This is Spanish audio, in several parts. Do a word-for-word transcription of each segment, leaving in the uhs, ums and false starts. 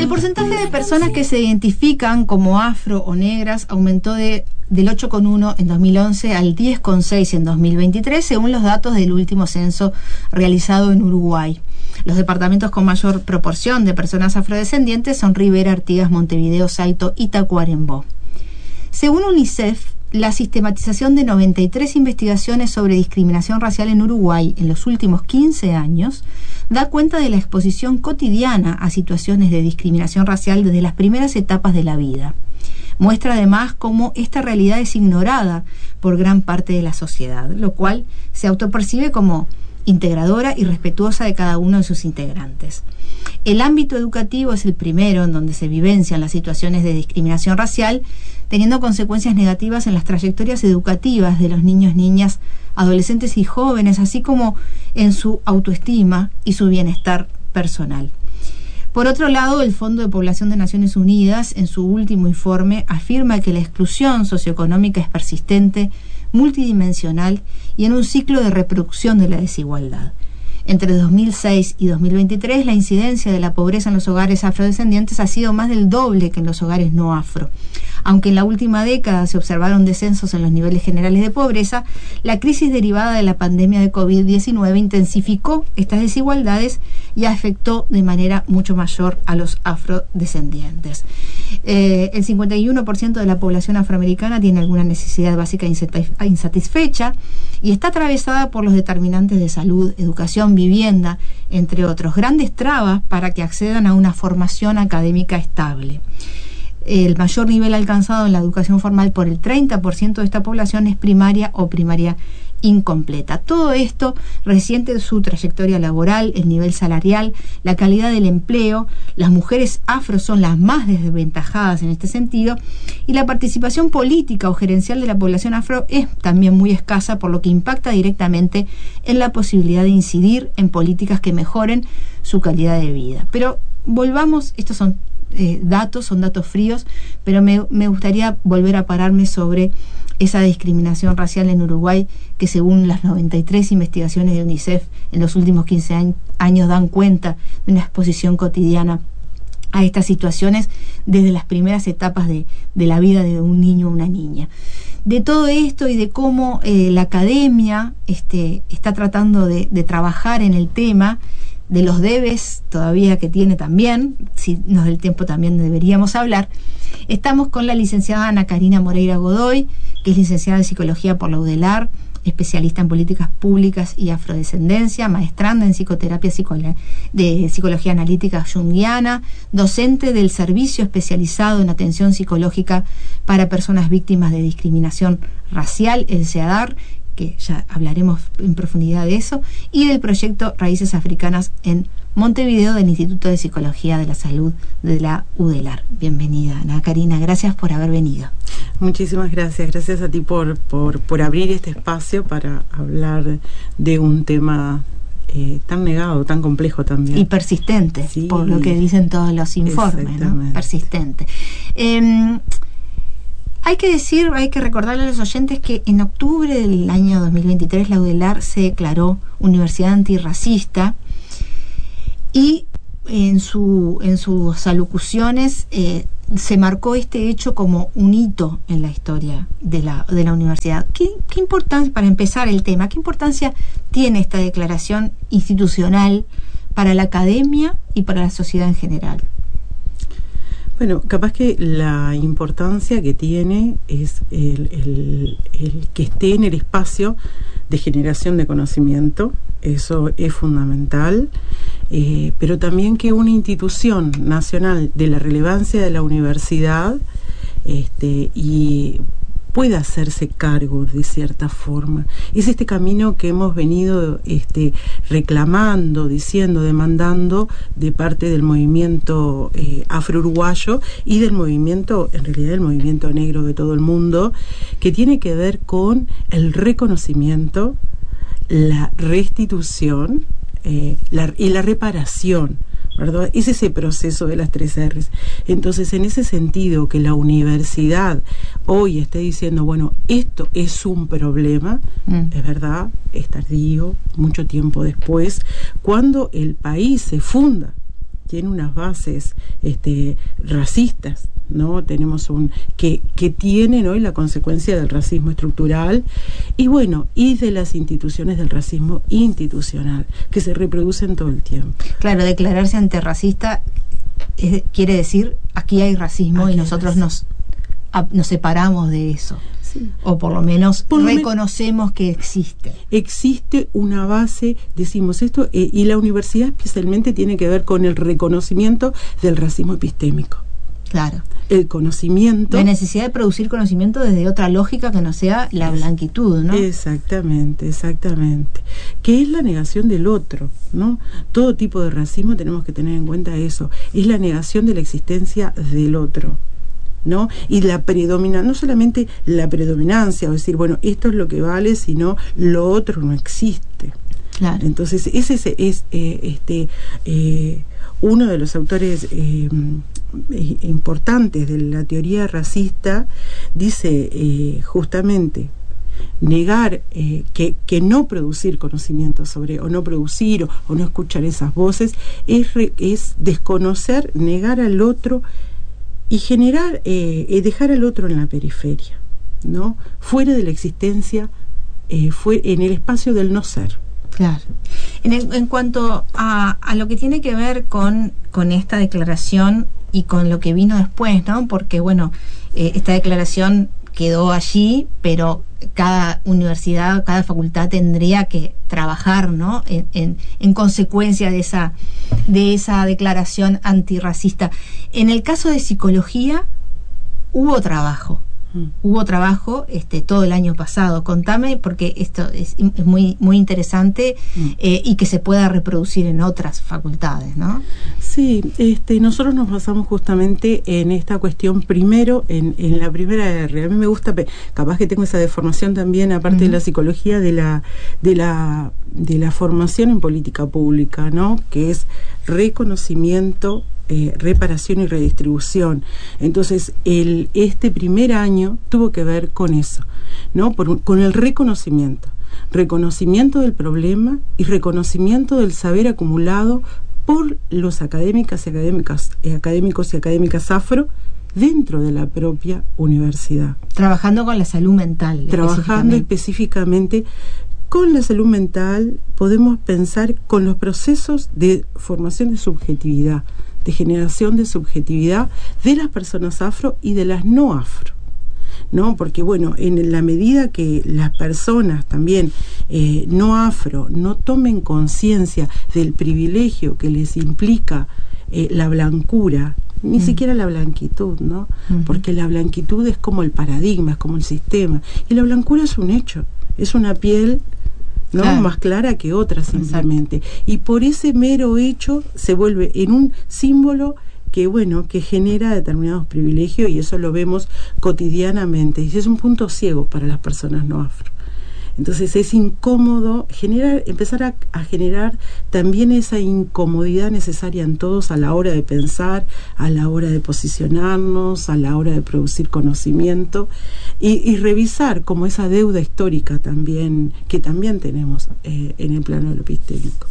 porcentaje de personas que se identifican como afro o negras aumentó de, del ocho coma uno en dos mil once al diez coma seis en dos mil veintitrés, según los datos del último censo realizado en Uruguay. Los departamentos con mayor proporción de personas afrodescendientes son Rivera, Artigas, Montevideo, Salto y Tacuarembó. Según UNICEF, la sistematización de noventa y tres investigaciones sobre discriminación racial en Uruguay en los últimos quince años da cuenta de la exposición cotidiana a situaciones de discriminación racial desde las primeras etapas de la vida. Muestra además cómo esta realidad es ignorada por gran parte de la sociedad, lo cual se autopercibe como integradora y respetuosa de cada uno de sus integrantes. El ámbito educativo es el primero en donde se vivencian las situaciones de discriminación racial, teniendo consecuencias negativas en las trayectorias educativas de los niños, niñas, adolescentes y jóvenes, así como en su autoestima y su bienestar personal. Por otro lado, el Fondo de Población de Naciones Unidas, en su último informe, afirma que la exclusión socioeconómica es persistente, multidimensional y en un ciclo de reproducción de la desigualdad. Entre dos mil seis y dos mil veintitrés, la incidencia de la pobreza en los hogares afrodescendientes ha sido más del doble que en los hogares no afro. Aunque en la última década se observaron descensos en los niveles generales de pobreza, la crisis derivada de la pandemia de COVID diecinueve intensificó estas desigualdades y afectó de manera mucho mayor a los afrodescendientes. Eh, el cincuenta y uno por ciento de la población afroamericana tiene alguna necesidad básica insatisfecha y está atravesada por los determinantes de salud, educación, vivienda, entre otros, grandes trabas para que accedan a una formación académica estable. El mayor nivel alcanzado en la educación formal por el treinta por ciento de esta población es primaria o primaria incompleta. Todo esto resiente de su trayectoria laboral, el nivel salarial, la calidad del empleo. Las mujeres afro son las más desventajadas en este sentido y la participación política o gerencial de la población afro es también muy escasa, por lo que impacta directamente en la posibilidad de incidir en políticas que mejoren su calidad de vida. Pero volvamos, estos son Eh, datos, son datos fríos, pero me, me gustaría volver a pararme sobre esa discriminación racial en Uruguay, que según las noventa y tres investigaciones de UNICEF en los últimos quince años dan cuenta de una exposición cotidiana a estas situaciones desde las primeras etapas de, de la vida de un niño o una niña. De todo esto y de cómo eh, la academia este, está tratando de, de trabajar en el tema, de los debes todavía que tiene también, si nos da el tiempo también deberíamos hablar. Estamos con la licenciada Ana Karina Moreira Godoy, que es licenciada en Psicología por la UDELAR, especialista en políticas públicas y afrodescendencia, maestranda en psicoterapia psicolo- de psicología analítica junguiana, docente del Servicio Especializado en Atención Psicológica para Personas Víctimas de Discriminación Racial, el SEADAR, que ya hablaremos en profundidad de eso, y del proyecto Raíces Africanas en Montevideo del Instituto de Psicología de la Salud de la UDELAR. Bienvenida, Ana Karina, gracias por haber venido. Muchísimas gracias, gracias a ti por, por, por abrir este espacio para hablar de un tema eh, tan negado, tan complejo también. Y persistente, sí, por lo que dicen todos los informes, ¿no? Persistente. Eh, Hay que decir, hay que recordarle a los oyentes que en octubre del año dos mil veintitrés la UDELAR se declaró universidad antirracista y en, su, en sus alocuciones eh, se marcó este hecho como un hito en la historia de la, de la universidad. ¿Qué, qué importancia, para empezar el tema, qué importancia tiene esta declaración institucional para la academia y para la sociedad en general? Bueno, capaz que la importancia que tiene es el, el, el que esté en el espacio de generación de conocimiento, eso es fundamental, eh, pero también que una institución nacional de la relevancia de la universidad este, y pueda hacerse cargo de cierta forma. Es este camino que hemos venido este, reclamando, diciendo, demandando de parte del movimiento eh, afro-uruguayo y del movimiento, en realidad del movimiento negro de todo el mundo, que tiene que ver con el reconocimiento, la restitución eh, la, y la reparación, ¿verdad? Es ese proceso de las tres R's. Entonces, en ese sentido, que la universidad hoy esté diciendo, bueno, esto es un problema, mm. es verdad, es tardío, mucho tiempo después, cuando el país se funda tiene unas bases este, racistas, ¿no? Tenemos un que, que tienen hoy la consecuencia del racismo estructural y bueno, y de las instituciones del racismo institucional, que se reproducen todo el tiempo. Claro, declararse antirracista es, quiere decir aquí hay racismo aquí y nosotros racismo. nos a, nos separamos de eso. Sí. O por lo menos por reconocemos me... que existe. Existe una base, decimos esto, eh, y la universidad especialmente tiene que ver con el reconocimiento del racismo epistémico. Claro. El conocimiento. La necesidad de producir conocimiento desde otra lógica que no sea la blanquitud, ¿no? Exactamente, exactamente. Que es la negación del otro, ¿no? Todo tipo de racismo tenemos que tener en cuenta eso. Es la negación de la existencia del otro, ¿no? Y la predominancia, no solamente la predominancia, o decir, bueno, esto es lo que vale, sino lo otro no existe. Claro. Entonces, ese es, es eh, este eh, uno de los autores eh, importantes de la teoría racista, dice eh, justamente negar eh, que, que no producir conocimiento sobre, o no producir, o, o no escuchar esas voces, es, re, es desconocer, negar al otro y generar, eh, dejar al otro en la periferia, ¿no? Fuera de la existencia, eh, fue en el espacio del no ser. Claro. En, el, en cuanto a, a lo que tiene que ver con, con esta declaración y con lo que vino después, ¿no? Porque, bueno, eh, esta declaración quedó allí, pero cada universidad, cada facultad tendría que trabajar, ¿no? En, en, en consecuencia de esa, de esa declaración antirracista. En el caso de psicología, hubo trabajo. Mm. Hubo trabajo este todo el año pasado. Contame, porque esto es, es muy muy interesante mm. eh, y que se pueda reproducir en otras facultades, ¿no? Sí, este, nosotros nos basamos justamente en esta cuestión primero, en, en la primera R. A mí me gusta, capaz que tengo esa deformación también, aparte mm. de la psicología, de la, de la, de la formación en política pública, ¿no? Que es reconocimiento, Eh, reparación y redistribución. Entonces, el, este primer año tuvo que ver con eso, ¿no? Por, con el reconocimiento. Reconocimiento del problema y reconocimiento del saber acumulado por los académicas y académicas, eh, académicos y académicas afro dentro de la propia universidad. Trabajando con la salud mental. Trabajando específicamente con la salud mental, podemos pensar con los procesos de formación de subjetividad, de generación de subjetividad de las personas afro y de las no afro, ¿no? Porque, bueno, en la medida que las personas también eh, no afro no tomen conciencia del privilegio que les implica eh, la blancura, ni mm. siquiera la blanquitud, ¿no? Mm-hmm. Porque la blanquitud es como el paradigma, es como el sistema, y la blancura es un hecho, es una piel, ¿no? Claro. Más clara que otra, simplemente. Exacto. Y por ese mero hecho se vuelve en un símbolo que, bueno, que genera determinados privilegios, y eso lo vemos cotidianamente. Y es un punto ciego para las personas no afro. Entonces es incómodo generar, empezar a, a generar también esa incomodidad necesaria en todos a la hora de pensar, a la hora de posicionarnos, a la hora de producir conocimiento y, y revisar como esa deuda histórica también, que también tenemos eh, en el plano de lo epistémico.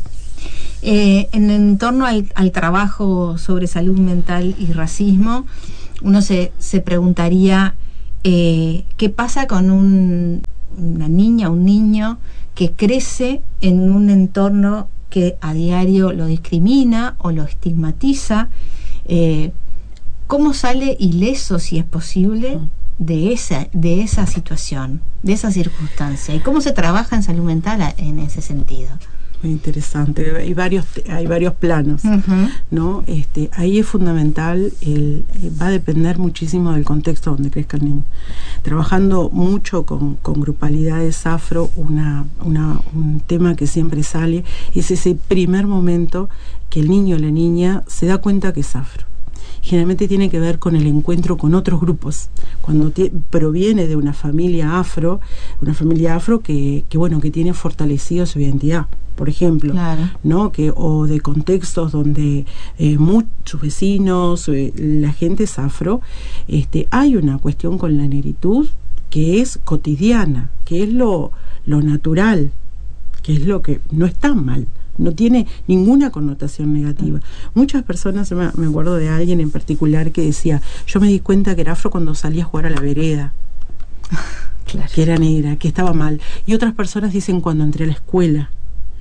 Eh, en, en torno al, al trabajo sobre salud mental y racismo, uno se, se preguntaría eh, ¿qué pasa con un una niña, un niño que crece en un entorno que a diario lo discrimina o lo estigmatiza? Eh, ¿Cómo sale ileso, si es posible, de esa, de esa situación, de esa circunstancia? ¿Y cómo se trabaja en salud mental en ese sentido? Muy interesante, hay varios hay varios planos, uh-huh. ¿no? Este, ahí es fundamental, el, va a depender muchísimo del contexto donde crezca el niño. Trabajando mucho con, con grupalidades afro, una, una, un tema que siempre sale es ese primer momento que el niño o la niña se da cuenta que es afro. Generalmente tiene que ver con el encuentro con otros grupos. Cuando te, proviene de una familia afro, una familia afro que, que bueno, que tiene fortalecido su identidad, por ejemplo, claro. ¿no? Que, o de contextos donde eh, muchos vecinos, eh, la gente es afro, este, hay una cuestión con la negritud que es cotidiana, que es lo, lo natural, que es lo que no está mal, no tiene ninguna connotación negativa. Muchas personas, me, me acuerdo de alguien en particular que decía, yo me di cuenta que era afro cuando salía a jugar a la vereda. Claro. Que era negra, que estaba mal. Y otras personas dicen cuando entré a la escuela,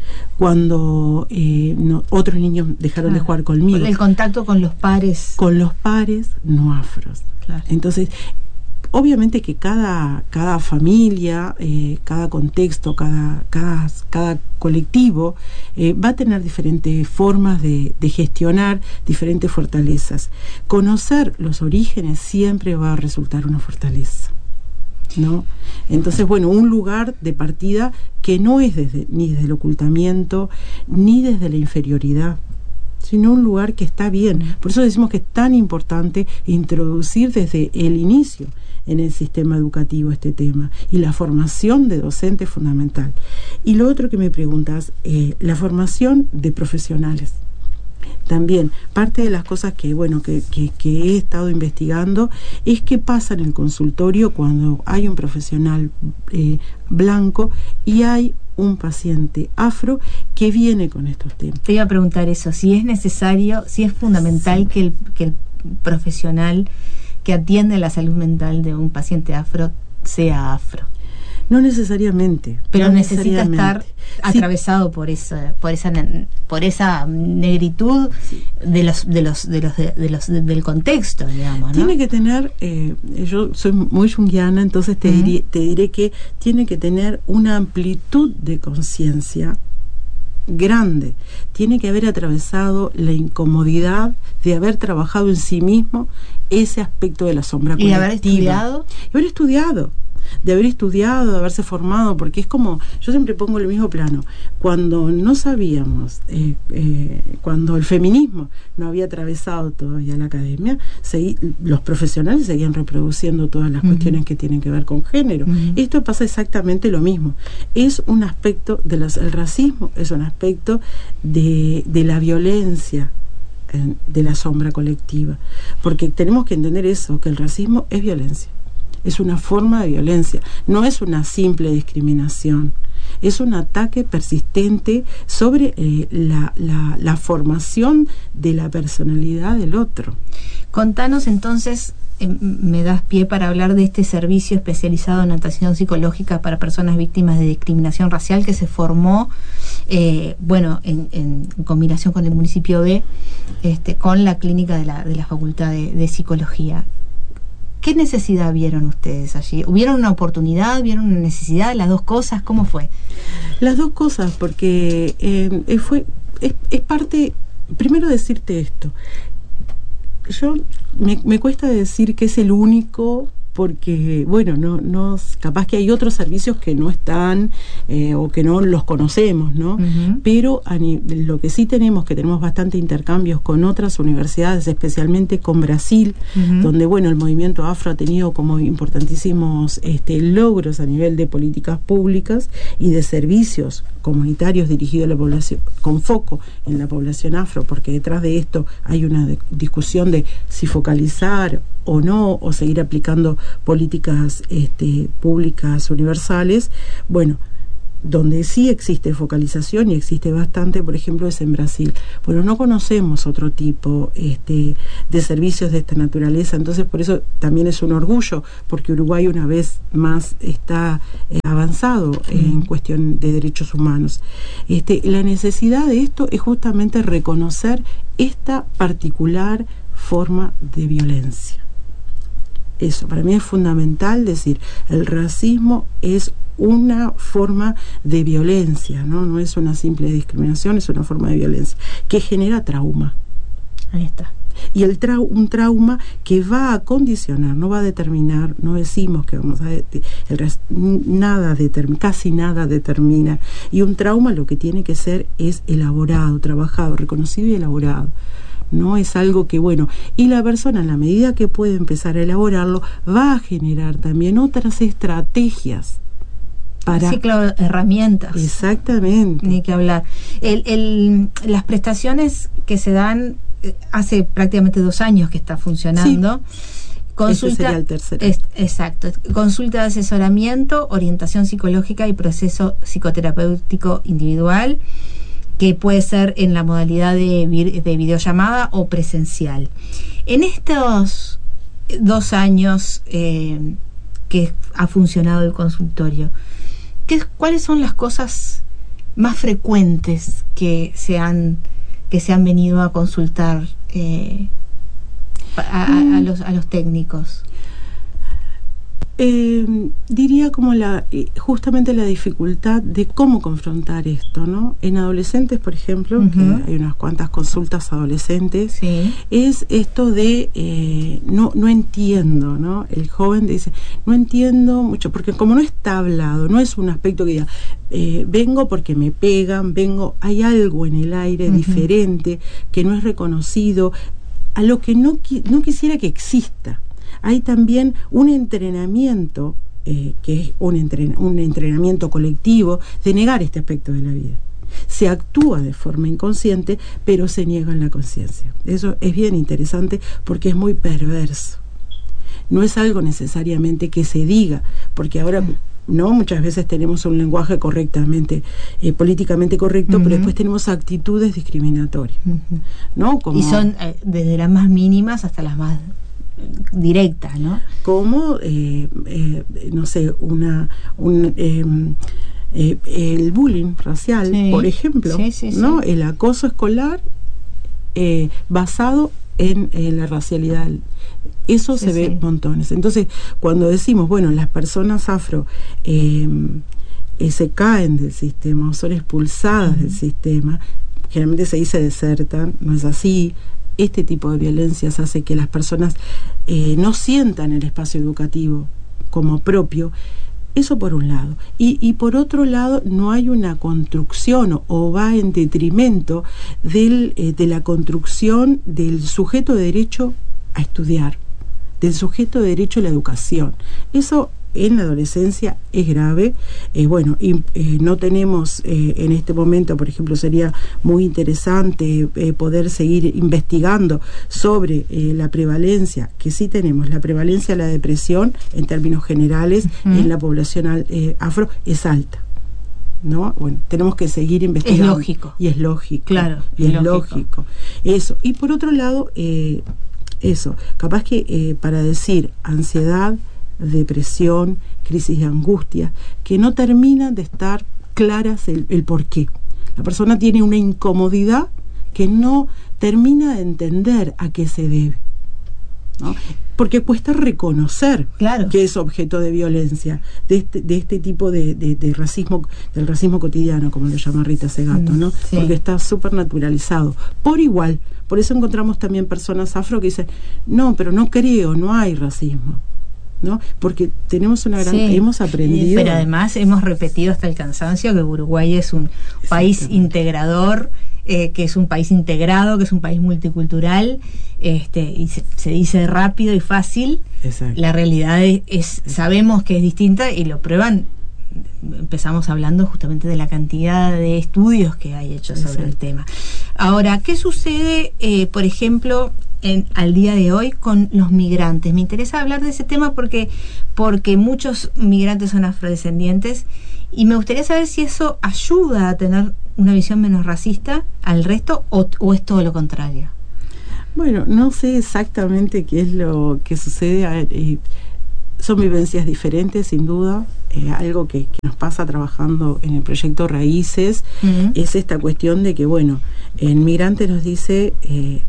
cuando eh, no, otros niños dejaron claro. de jugar conmigo. El contacto con los pares. Con los pares no afros. Claro. Entonces, obviamente que cada, cada familia, eh, cada contexto, cada, cada, cada colectivo eh, va a tener diferentes formas de, de gestionar diferentes fortalezas. Conocer los orígenes siempre va a resultar una fortaleza, ¿no? Entonces, bueno, un lugar de partida que no es desde, ni desde el ocultamiento, ni desde la inferioridad, sino un lugar que está bien. Por eso decimos que es tan importante introducir desde el inicio en el sistema educativo este tema, y la formación de docente es fundamental. Y lo otro que me preguntas, eh, la formación de profesionales. También, parte de las cosas que, bueno, que, que, que he estado investigando es qué pasa en el consultorio cuando hay un profesional eh, blanco y hay un paciente afro que viene con estos temas. Te iba a preguntar eso, si es necesario, si es fundamental sí. que, el, que el profesional que atiende la salud mental de un paciente afro sea afro. No necesariamente. Pero no necesita necesariamente. estar atravesado sí. por esa, por esa, por esa negritud sí. de los, de los, de los, de, de los de, del contexto, digamos, ¿no? Tiene que tener, eh, yo soy muy junguiana, entonces te, uh-huh. diré, te diré que tiene que tener una amplitud de conciencia grande. Tiene que haber atravesado la incomodidad de haber trabajado en sí mismo ese aspecto de la sombra colectiva. ¿Y haber estudiado? Y haber estudiado. de haber estudiado, de haberse formado, porque es como, yo siempre pongo el mismo plano, cuando no sabíamos, eh, eh, cuando el feminismo no había atravesado todavía la academia, seguí, los profesionales seguían reproduciendo todas las uh-huh. cuestiones que tienen que ver con género. Uh-huh. Esto pasa exactamente lo mismo. Es un aspecto del el racismo, es un aspecto de, de la violencia, de la sombra colectiva, porque tenemos que entender eso, que el racismo es violencia, es una forma de violencia, no es una simple discriminación, es un ataque persistente sobre eh, la, la, la formación de la personalidad del otro. Contanos entonces, eh, me das pie para hablar de este servicio especializado en atención psicológica para personas víctimas de discriminación racial que se formó Eh, bueno, en, en combinación con el municipio B, este, con la clínica de la, de la Facultad de, de Psicología. ¿Qué necesidad vieron ustedes allí? ¿Hubieron una oportunidad? ¿Vieron una necesidad? ¿Las dos cosas? ¿Cómo fue? Las dos cosas, porque eh, fue es, es parte, primero decirte esto, yo me, me cuesta decir que es el único, porque, bueno, no, no, capaz que hay otros servicios que no están eh, o que no los conocemos, ¿no? Uh-huh. Pero a ni, lo que sí tenemos, que tenemos bastante intercambios con otras universidades, especialmente con Brasil, uh-huh. donde, bueno, el movimiento afro ha tenido como importantísimos este, logros a nivel de políticas públicas y de servicios comunitarios dirigidos a la población, con foco en la población afro, porque detrás de esto hay una de, discusión de si focalizar o no, o seguir aplicando políticas este, públicas universales. Bueno, donde sí existe focalización y existe bastante, por ejemplo, es en Brasil. Bueno, no conocemos otro tipo este, de servicios de esta naturaleza, entonces por eso también es un orgullo, porque Uruguay una vez más está eh, avanzado en cuestión de derechos humanos. Este, la necesidad de esto es justamente reconocer esta particular forma de violencia. Eso, para mí es fundamental decir, el racismo es una forma de violencia, ¿no? No es una simple discriminación, es una forma de violencia que genera trauma. Ahí está. Y el trau un trauma que va a condicionar, no va a determinar, no decimos que vamos a... El, nada determina, casi nada determina. Y un trauma lo que tiene que ser es elaborado, trabajado, reconocido y elaborado. No es algo que, bueno, y la persona en la medida que puede empezar a elaborarlo va a generar también otras estrategias para... Ciclo de herramientas. Exactamente. Ni que hablar. El, el, las prestaciones que se dan hace prácticamente dos años que está funcionando. Sí. Consulta, Ese sería el tercero. Es, exacto. Consulta de asesoramiento, orientación psicológica y proceso psicoterapéutico individual. que puede ser en la modalidad de, de videollamada o presencial. En estos dos años eh, que ha funcionado el consultorio, ¿qué, ¿cuáles son las cosas más frecuentes que se han, que se han venido a consultar eh, a, a, a, los, a los técnicos? Eh, diría como la eh, justamente la dificultad de cómo confrontar esto, ¿no? En adolescentes, por ejemplo, uh-huh. que hay unas cuantas consultas adolescentes, sí. es esto de eh, no, no entiendo, ¿no? El joven dice, no entiendo mucho, porque como no está hablado, no es un aspecto que diga, eh, vengo porque me pegan, vengo, hay algo en el aire uh-huh. diferente, que no es reconocido, a lo que no, no quisiera que exista. Hay también un entrenamiento, eh, que es un, entren un entrenamiento colectivo, de negar este aspecto de la vida. Se actúa de forma inconsciente, pero se niega en la conciencia. Eso es bien interesante porque es muy perverso. No es algo necesariamente que se diga, porque ahora... no, muchas veces tenemos un lenguaje correctamente, eh, políticamente correcto, uh-huh. pero después tenemos actitudes discriminatorias, uh-huh. ¿no? Como, y son eh, desde las más mínimas hasta las más directas, ¿no? Como, eh, eh, no sé, una, un, eh, eh, el bullying racial, sí. por ejemplo, sí, sí, ¿no? Sí. El acoso escolar eh, basado en, en la racialidad. Eso sí, se ve sí. montones. Entonces, cuando decimos, bueno, las personas afro eh, eh, se caen del sistema o son expulsadas uh-huh. del sistema, generalmente se dice desertan, no es así. Este tipo de violencias hace que las personas eh, no sientan el espacio educativo como propio. Eso por un lado. Y, y por otro lado, no hay una construcción o, o va en detrimento del, eh, de la construcción del sujeto de derecho a estudiar, del sujeto de derecho a la educación. Eso en la adolescencia es grave. Eh, bueno, y, eh, no tenemos eh, en este momento, por ejemplo, sería muy interesante eh, poder seguir investigando sobre eh, la prevalencia, que sí tenemos, la prevalencia de la depresión en términos generales uh-huh. en la población eh, afro es alta, ¿no? Bueno, tenemos que seguir investigando. Es lógico. Y es lógico. Claro. Y es, es lógico. lógico. Eso. Y por otro lado, eh, eso, capaz que eh, para decir ansiedad, depresión, crisis de angustia, que no terminan de estar claras el, el por qué. La persona tiene una incomodidad que no termina de entender a qué se debe, ¿no? Porque cuesta reconocer claro. que es objeto de violencia, de este, de este tipo de, de, de racismo, del racismo cotidiano, como lo llama Rita Segato, ¿no? Sí. Porque está súper naturalizado. Por igual, por eso encontramos también personas afro que dicen, no, pero no creo, no hay racismo, ¿no? Porque tenemos una gran... Sí, hemos aprendido... Pero además hemos repetido hasta el cansancio que Uruguay es un país integrador, eh, que es un país integrado, que es un país multicultural, este, y se, se dice rápido y fácil. Exacto. La realidad es, es sabemos que es distinta y lo prueban. Empezamos hablando justamente de la cantidad de estudios que hay hechos sobre Exacto. el tema. Ahora, ¿qué sucede, eh, por ejemplo, en, al día de hoy con los migrantes? Me interesa hablar de ese tema porque, porque muchos migrantes son afrodescendientes y me gustaría saber si eso ayuda a tener una visión menos racista al resto o, o es todo lo contrario. Bueno, no sé exactamente qué es lo que sucede. A ver, eh, son vivencias diferentes, sin duda. Eh, algo que, que nos pasa trabajando en el proyecto Raíces uh-huh. es esta cuestión de que, bueno, el migrante nos dice, eh,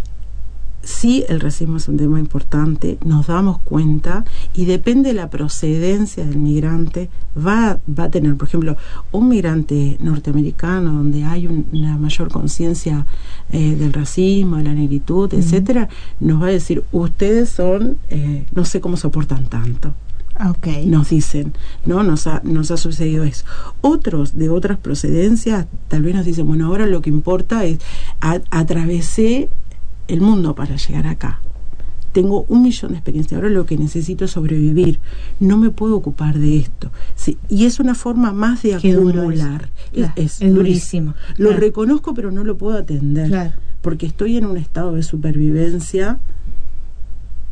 sí, el racismo es un tema importante, nos damos cuenta y depende de la procedencia del migrante, va, va a tener, por ejemplo, un migrante norteamericano donde hay un, una mayor conciencia eh, del racismo, de la negritud, uh-huh. etcétera, nos va a decir, ustedes son, eh, no sé cómo soportan tanto. Okay. Nos dicen, ¿no? Nos ha, nos ha sucedido eso. Otros de otras procedencias tal vez nos dicen, bueno, ahora lo que importa es, a, atravesé el mundo para llegar acá. Tengo un millón de experiencias, ahora lo que necesito es sobrevivir. No me puedo ocupar de esto. Sí, y es una forma más de Qué acumular. Es, claro, es, es durísimo. Lo claro. reconozco, pero no lo puedo atender. Claro. Porque estoy en un estado de supervivencia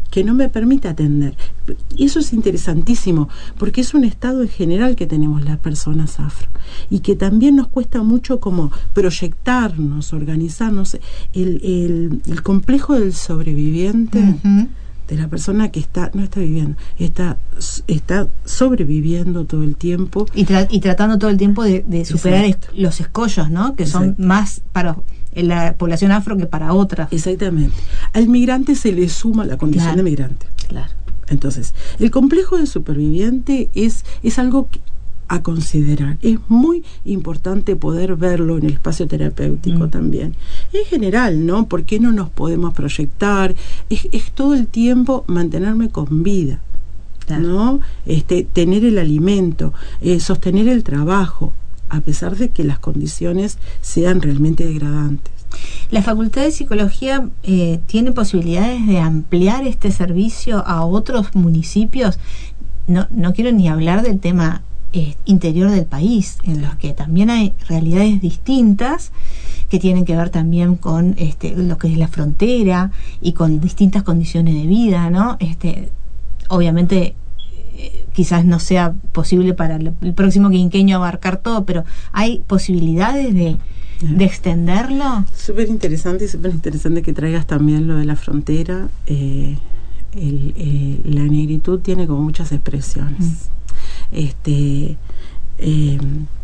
que no me permite atender. Y eso es interesantísimo, porque es un estado en general que tenemos las personas afro, y que también nos cuesta mucho como proyectarnos, organizarnos. El, el, el complejo del sobreviviente, uh-huh, de la persona que está no está viviendo, está está sobreviviendo todo el tiempo y, tra- y tratando todo el tiempo de, de superar est- los escollos, ¿no? Que Exacto. son más para la población afro que para otras. Exactamente. Al migrante se le suma la condición claro. de migrante. Claro. Entonces, el complejo de superviviente es es algo que a considerar. Es muy importante poder verlo en el espacio terapéutico mm. también. En general, ¿no? ¿Por qué no nos podemos proyectar? Es, es todo el tiempo mantenerme con vida, claro. ¿no? Este, tener el alimento, eh, sostener el trabajo, a pesar de que las condiciones sean realmente degradantes. ¿La Facultad de Psicología eh, tiene posibilidades de ampliar este servicio a otros municipios? No, no quiero ni hablar del tema Eh, interior del país, en los que también hay realidades distintas que tienen que ver también con este, lo que es la frontera y con distintas condiciones de vida, ¿no? Este, obviamente eh, quizás no sea posible para el, el próximo quinquenio abarcar todo, pero hay posibilidades de, de extenderlo. Súper interesante y súper interesante que traigas también lo de la frontera. Eh, el, eh, la negritud tiene como muchas expresiones. Mm. Este eh,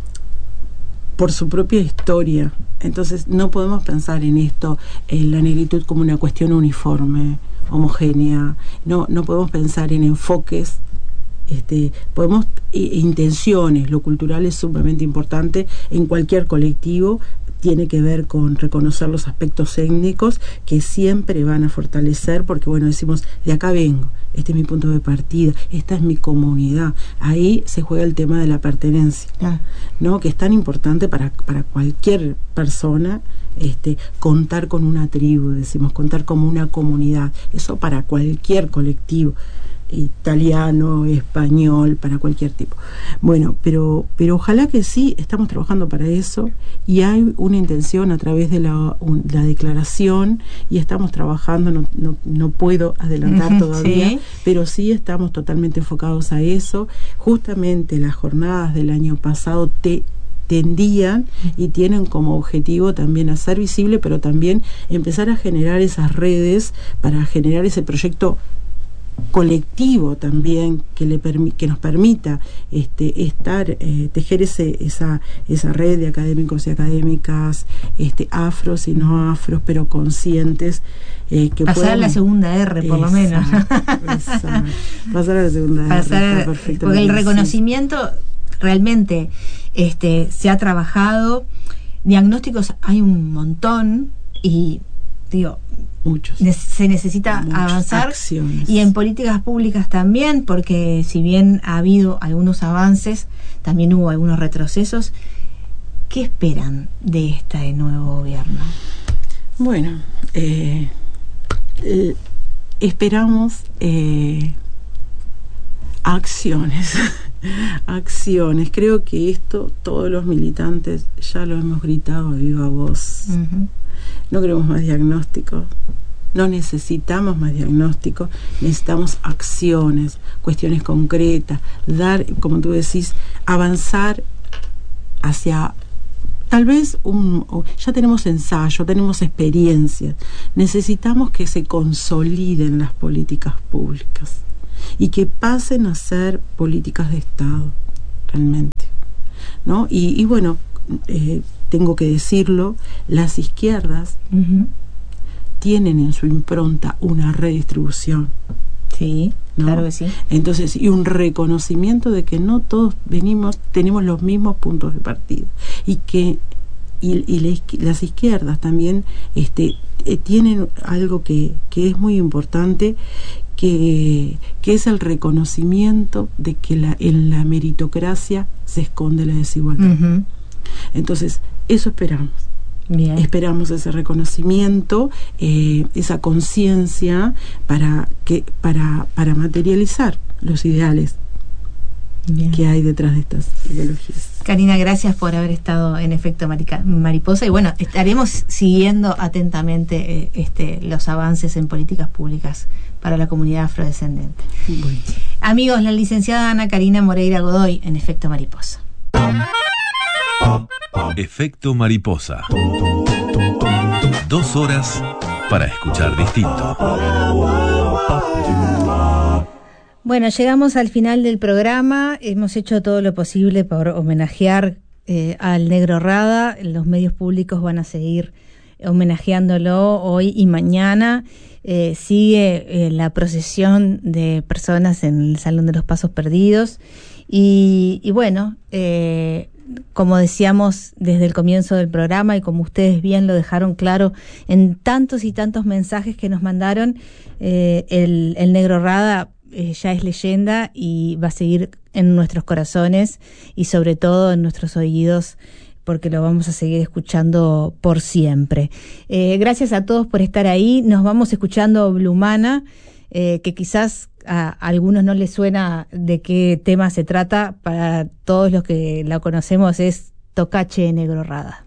por su propia historia, entonces no podemos pensar en esto, en la negritud como una cuestión uniforme, homogénea, no, no podemos pensar en enfoques, este, podemos eh, intenciones. Lo cultural es sumamente importante en cualquier colectivo, tiene que ver con reconocer los aspectos étnicos que siempre van a fortalecer, porque bueno, decimos, de acá vengo, este es mi punto de partida, esta es mi comunidad. Ahí se juega el tema de la pertenencia, ah. ¿no? Que es tan importante para, para cualquier persona, este, contar con una tribu, decimos, contar como una comunidad, eso para cualquier colectivo, italiano, español, para cualquier tipo. Bueno, pero pero ojalá que sí, estamos trabajando para eso, y hay una intención a través de la, un, la declaración, y estamos trabajando, no, no, no puedo adelantar todavía, ¿sí? Pero sí estamos totalmente enfocados a eso. Justamente las jornadas del año pasado te tendían y tienen como objetivo también hacer visible, pero también empezar a generar esas redes para generar ese proyecto colectivo también que le permi- que nos permita este estar eh, tejer ese esa esa red de académicos y académicas este afros y no afros, pero conscientes, eh, que pasar puedan, a la segunda R por lo menos exacto, pasar a la segunda pasar, R, perfecto, porque el reconocimiento realmente este se ha trabajado, diagnósticos hay un montón, y digo, muchos. Se necesita Muchas avanzar acciones. Y en políticas públicas también, porque si bien ha habido algunos avances, también hubo algunos retrocesos. ¿Qué esperan de este nuevo gobierno? Bueno, eh, eh, esperamos eh, acciones. Acciones. Creo que esto todos los militantes ya lo hemos gritado a viva voz. Uh-huh. No queremos más diagnósticos, no necesitamos más diagnósticos, necesitamos acciones, cuestiones concretas, dar, como tú decís, avanzar hacia, tal vez, un, ya tenemos ensayo, tenemos experiencia, necesitamos que se consoliden las políticas públicas y que pasen a ser políticas de Estado, realmente, ¿no? Y, y bueno, eh, tengo que decirlo, las izquierdas uh-huh. tienen en su impronta una redistribución. Sí, ¿no? Claro que sí. Entonces, y un reconocimiento de que no todos venimos, tenemos los mismos puntos de partida, y que y, y la, las izquierdas también este, eh, tienen algo que, que es muy importante, que, que es el reconocimiento de que la, en la meritocracia se esconde la desigualdad. Uh-huh. Entonces, eso esperamos. Bien. Esperamos ese reconocimiento, eh, esa conciencia para que para para materializar los ideales Bien. Que hay detrás de estas ideologías. Karina, gracias por haber estado en Efecto Marica, Mariposa, y bueno, estaremos siguiendo atentamente eh, este, los avances en políticas públicas para la comunidad afrodescendente. Bueno. Amigos, la licenciada Ana Karina Moreira Godoy en Efecto Mariposa. Efecto Mariposa. Dos horas para escuchar distinto. Bueno, llegamos al final del programa. Hemos hecho todo lo posible por homenajear eh, al Negro Rada. Los medios públicos van a seguir homenajeándolo hoy y mañana. Eh, sigue eh, la procesión de personas en el Salón de los Pasos Perdidos. Y, y bueno, eh, como decíamos desde el comienzo del programa y como ustedes bien lo dejaron claro en tantos y tantos mensajes que nos mandaron, eh, el, el Negro Rada eh, ya es leyenda y va a seguir en nuestros corazones y sobre todo en nuestros oídos, porque lo vamos a seguir escuchando por siempre. Eh, gracias a todos por estar ahí. Nos vamos escuchando Blumana, eh, que quizás a algunos no les suena de qué tema se trata. Para todos los que la conocemos es Tocache Negro Rada.